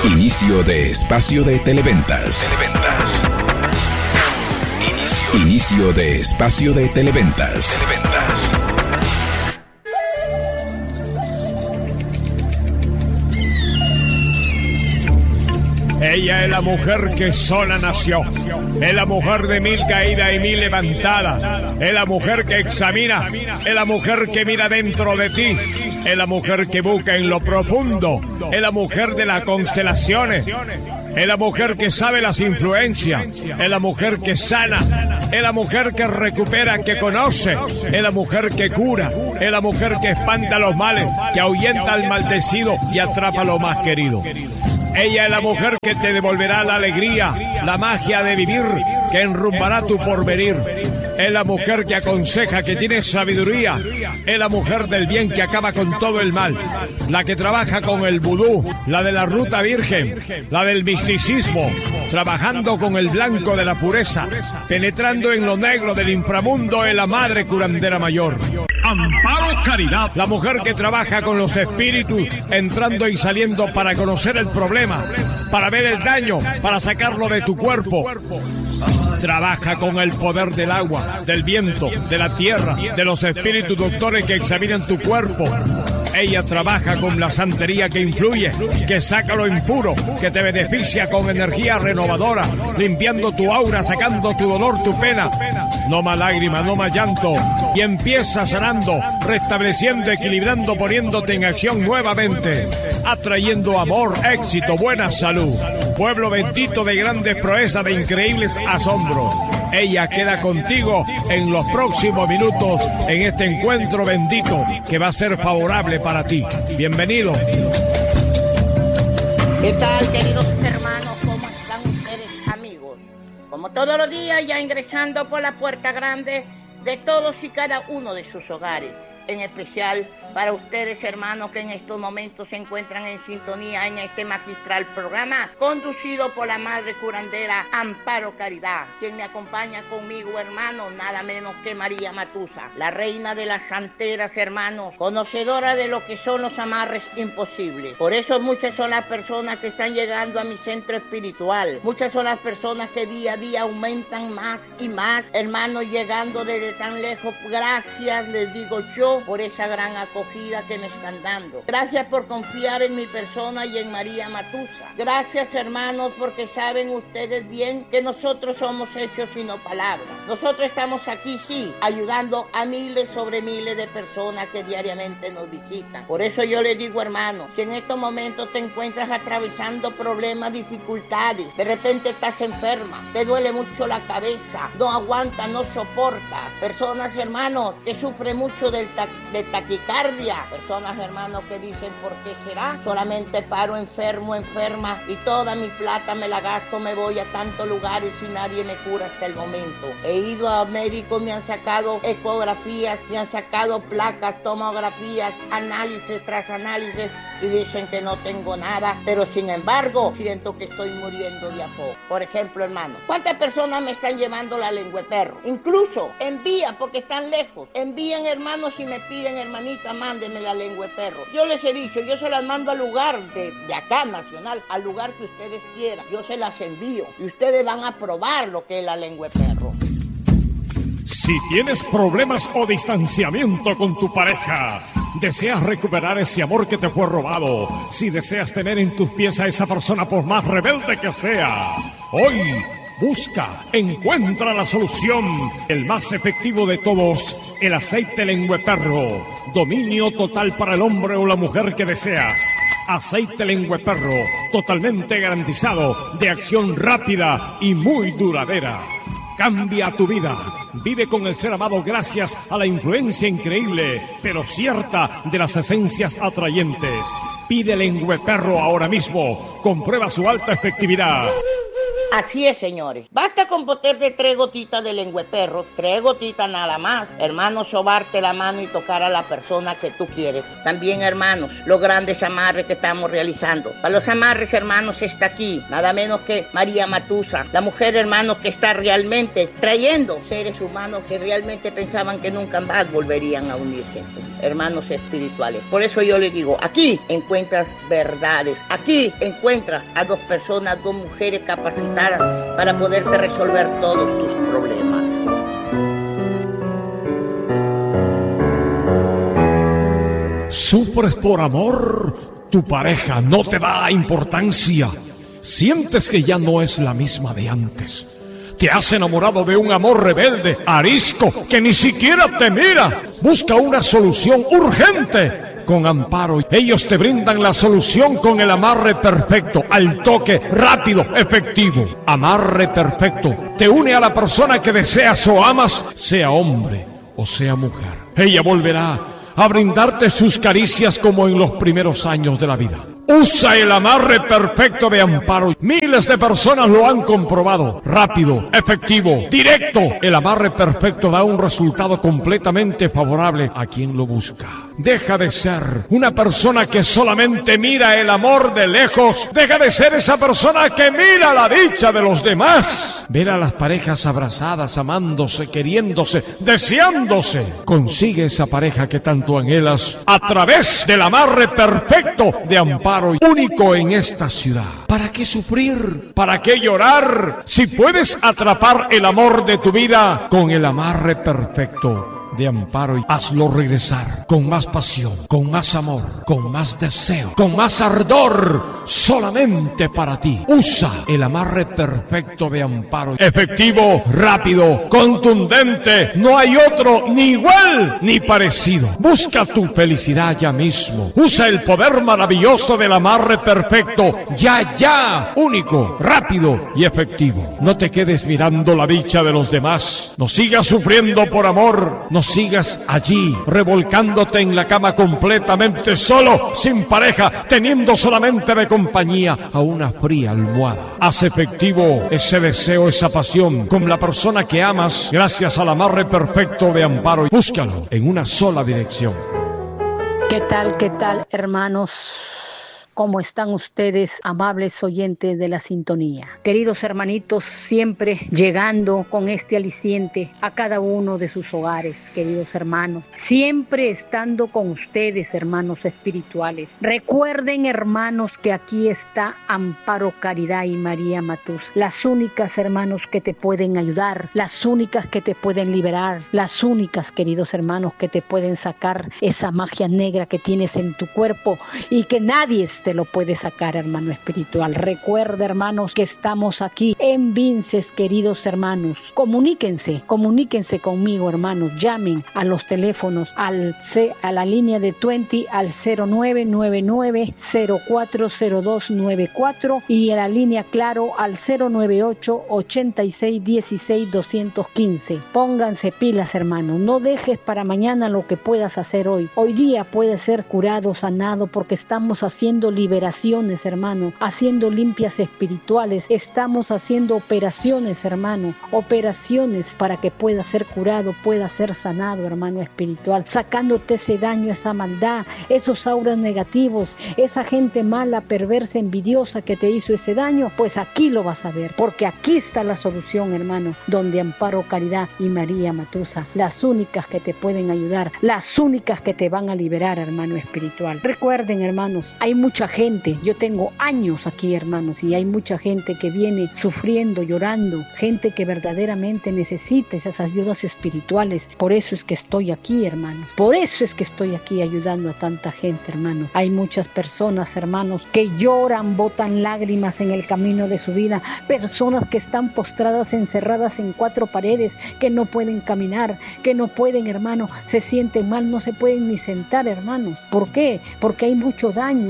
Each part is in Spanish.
Inicio de espacio de Televentas. Inicio de espacio de Televentas. Ella es la mujer que sola nació, es la mujer de 1000 caídas y 1000 levantadas, es la mujer que examina, es la mujer que mira dentro de ti, es la mujer que busca en lo profundo, es la mujer de las constelaciones, es la mujer que sabe las influencias, es la mujer que sana, es la mujer que recupera, que conoce, es la mujer que cura, es la mujer que espanta los males, que ahuyenta al maldecido y atrapa lo más querido. Ella es la mujer que te devolverá la alegría, la magia de vivir, que enrumbará tu porvenir. Es la mujer que aconseja, que tiene sabiduría. Es la mujer del bien que acaba con todo el mal. La que trabaja con el vudú, la de la ruta virgen, la del misticismo, trabajando con el blanco de la pureza, penetrando en lo negro del inframundo, es la madre curandera mayor. Amparo Caridad, la mujer que trabaja con los espíritus, entrando y saliendo para conocer el problema, para ver el daño, para sacarlo de tu cuerpo. Trabaja con el poder del agua, del viento, de la tierra, de los espíritus doctores que examinan tu cuerpo. Ella trabaja con la santería que influye, que saca lo impuro, que te beneficia con energía renovadora, limpiando tu aura, sacando tu dolor, tu pena. No más lágrimas, no más llanto. Y empieza sanando, restableciendo, equilibrando, poniéndote en acción nuevamente, atrayendo amor, éxito, buena salud. Pueblo bendito de grandes proezas, de increíbles asombros. Ella queda contigo en los próximos minutos en este encuentro bendito que va a ser favorable para ti. Bienvenido. ¿Qué tal, queridos hermanos? ¿Cómo están ustedes, amigos? Como todos los días, ya ingresando por la puerta grande de todos y cada uno de sus hogares. En especial para ustedes, hermanos, que en estos momentos se encuentran en sintonía en este magistral programa conducido por la madre curandera Amparo Caridad, quien me acompaña conmigo, hermano, nada menos que María Matusa, la reina de las santeras, hermanos, conocedora de lo que son los amarres imposibles. Por eso muchas son las personas que están llegando a mi centro espiritual, muchas son las personas que día a día aumentan más y más, hermanos, llegando desde tan lejos. Gracias, les digo yo, por esa gran acogida que me están dando. Gracias por confiar en mi persona y en María Matusa. Gracias, hermanos, porque saben ustedes bien que nosotros somos hechos y no palabras. Nosotros estamos aquí, sí, ayudando a miles sobre miles de personas que diariamente nos visitan. Por eso yo les digo, hermanos, si en estos momentos te encuentras atravesando problemas, dificultades, de repente estás enferma, te duele mucho la cabeza, no aguanta, no soporta. Personas, hermanos, que sufren mucho de taquicardia. Personas, hermanos, que dicen, ¿por qué será? Solamente paro enfermo, enferma, y toda mi plata me la gasto, me voy a tantos lugares y nadie me cura hasta el momento. He ido a médicos, me han sacado ecografías, me han sacado placas, tomografías, análisis tras análisis, y dicen que no tengo nada, pero sin embargo siento que estoy muriendo de a poco. Por ejemplo, hermano, ¿cuántas personas me están llevando la lengua de perro? Incluso envía, porque están lejos, envían, hermanos, y me piden, hermanita, mándenme la lengua de perro. Yo les he dicho, yo se las mando al lugar de acá, nacional, al lugar que ustedes quieran. Yo se las envío y ustedes van a probar lo que es la lengua de perro. Si tienes problemas o distanciamiento con tu pareja, deseas recuperar ese amor que te fue robado, si deseas tener en tus pies a esa persona por más rebelde que sea, hoy busca, encuentra la solución, el más efectivo de todos, el aceite lengüeperro, dominio total para el hombre o la mujer que deseas. Aceite lengüeperro, totalmente garantizado, de acción rápida y muy duradera. Cambia tu vida. Vive con el ser amado gracias a la influencia increíble, pero cierta, de las esencias atrayentes. Pide lengüeperro ahora mismo. Comprueba su alta efectividad. Así es, señores. Basta con ponerte 3 gotitas de lengüeperro, 3 gotitas nada más. Hermanos, sobarte la mano y tocar a la persona que tú quieres. También, hermanos, los grandes amarres que estamos realizando. Para los amarres, hermanos, está aquí nada menos que María Matusa, la mujer, hermanos, que está realmente trayendo seres humanos que realmente pensaban que nunca más volverían a unirse. Hermanos espirituales. Por eso yo les digo, aquí encuentras verdades. Aquí encuentras a 2 personas, 2 mujeres capacitadas para poderte resolver todos tus problemas. ¿Sufres por amor? Tu pareja no te da importancia. Sientes que ya no es la misma de antes. Te has enamorado de un amor rebelde, arisco, que ni siquiera te mira. Busca una solución urgente con Amparo. Ellos te brindan la solución con el amarre perfecto, al toque, rápido, efectivo. Amarre perfecto te une a la persona que deseas o amas, sea hombre o sea mujer. Ella volverá a brindarte sus caricias como en los primeros años de la vida. Usa el amarre perfecto de Amparo. Miles de personas lo han comprobado. Rápido, efectivo, directo. El amarre perfecto da un resultado completamente favorable a quien lo busca. Deja de ser una persona que solamente mira el amor de lejos. Deja de ser esa persona que mira la dicha de los demás. Ver a las parejas abrazadas, amándose, queriéndose, deseándose. Consigue esa pareja que tanto anhelas a través del amarre perfecto de Amparo, único en esta ciudad. ¿Para qué sufrir? ¿Para qué llorar? Si puedes atrapar el amor de tu vida con el amarre perfecto de Amparo, y hazlo regresar con más pasión, con más amor, con más deseo, con más ardor, solamente para ti. Usa el amarre perfecto de Amparo. Efectivo, rápido, contundente. No hay otro ni igual ni parecido. Busca tu felicidad ya mismo. Usa el poder maravilloso del amarre perfecto. Ya, único, rápido y efectivo. No te quedes mirando la dicha de los demás. No sigas sufriendo por amor. No sigas allí, revolcándote en la cama completamente solo, sin pareja, teniendo solamente de compañía a una fría almohada. Haz efectivo ese deseo, esa pasión con la persona que amas, gracias al amarre perfecto de Amparo. Búscalo en una sola dirección. ¿Qué tal, hermanos? ¿Cómo están ustedes, amables oyentes de la sintonía? Queridos hermanitos, siempre llegando con este aliciente a cada uno de sus hogares, queridos hermanos. Siempre estando con ustedes, hermanos espirituales. Recuerden, hermanos, que aquí está Amparo Caridad y María Matús. Las únicas, hermanos, que te pueden ayudar. Las únicas que te pueden liberar. Las únicas, queridos hermanos, que te pueden sacar esa magia negra que tienes en tu cuerpo y que nadie te lo puede sacar, hermano espiritual. Recuerda, hermanos, que estamos aquí en Vinces, queridos hermanos. Comuníquense conmigo, hermanos. Llamen a los teléfonos a la línea de 20 al 0999-040294 y a la línea Claro al 098-8616-215. Pónganse pilas, hermanos. No dejes para mañana lo que puedas hacer hoy. Hoy día puedes ser curado, sanado, porque estamos haciendo liberaciones, hermano, haciendo limpias espirituales, estamos haciendo operaciones, hermano, operaciones para que pueda ser curado, pueda ser sanado, hermano espiritual, sacándote ese daño, esa maldad, esos auras negativos, esa gente mala, perversa, envidiosa que te hizo ese daño. Pues aquí lo vas a ver, porque aquí está la solución, hermano, donde Amparo Caridad y María Matusa, las únicas que te pueden ayudar, las únicas que te van a liberar, hermano espiritual. Recuerden, hermanos, hay mucha gente, yo tengo años aquí, hermanos, y hay mucha gente que viene sufriendo, llorando, gente que verdaderamente necesita esas ayudas espirituales. Por eso es que estoy aquí, hermanos, por eso es que estoy aquí ayudando a tanta gente, hermanos. Hay muchas personas, hermanos, que lloran, botan lágrimas en el camino de su vida, personas que están postradas, encerradas en 4 paredes, que no pueden caminar, que no pueden, hermano, se sienten mal, no se pueden ni sentar, hermanos. ¿Por qué? Porque hay mucho daño, hay mucho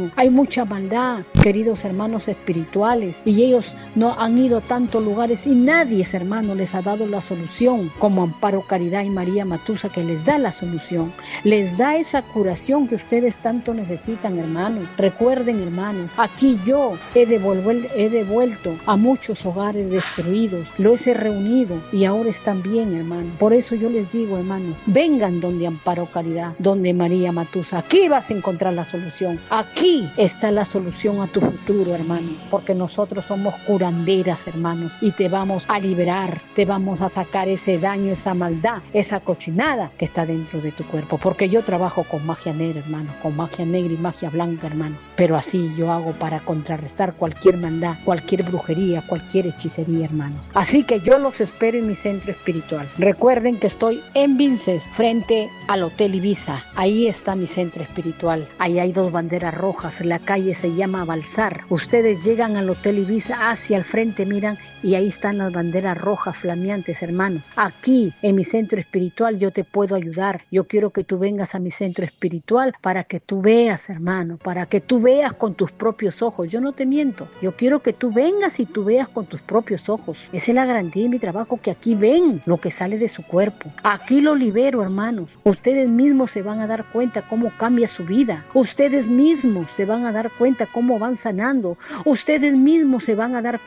mucha maldad, queridos hermanos espirituales, y ellos no han ido a tantos lugares y nadie, hermano, les ha dado la solución, como Amparo Caridad y María Matusa, que les da la solución, les da esa curación que ustedes tanto necesitan, hermanos. Recuerden, hermanos, aquí yo he devuelto a muchos hogares destruidos, los he reunido y ahora están bien, hermanos. Por eso yo les digo, hermanos, vengan donde Amparo Caridad, donde María Matusa. Aquí vas a encontrar la solución. Aquí está la solución a tu futuro, hermano, porque nosotros somos curanderas, hermanos, y te vamos a liberar, te vamos a sacar ese daño, esa maldad, esa cochinada que está dentro de tu cuerpo, porque yo trabajo con magia negra, hermano, con magia negra y magia blanca, hermano, pero así yo hago para contrarrestar cualquier maldad, cualquier brujería, cualquier hechicería, hermanos. Así que yo los espero en mi centro espiritual. Recuerden que estoy en Vinces, frente al Hotel Ibiza. Ahí está mi centro espiritual. Ahí hay 2 banderas rojas. La calle se llama Balsar. Ustedes llegan al Hotel Ibiza, hacia el frente miran y ahí están las banderas rojas flameantes, hermanos. Aquí en mi centro espiritual yo te puedo ayudar. Yo quiero que tú vengas a mi centro espiritual para que tú veas, hermano, para que tú veas con tus propios ojos. Yo no te miento. Yo quiero que tú vengas y tú veas con tus propios ojos. Esa es la garantía de mi trabajo, que aquí ven lo que sale de su cuerpo. Aquí lo libero, hermanos. Ustedes mismos se van a dar cuenta cómo cambia su vida. Ustedes mismos se van a dar cuenta cómo van sanando. Ustedes mismos se van a dar